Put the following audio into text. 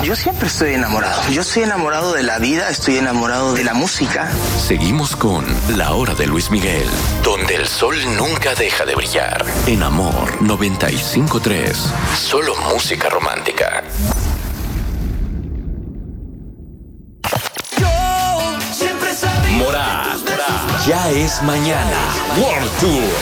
Yo siempre estoy enamorado. Yo estoy enamorado de la vida, estoy enamorado de la música. Seguimos con La Hora de Luis Miguel, donde el sol nunca deja de brillar. En Amor 95.3. Solo música romántica. Morat, ya es mañana. World Tour.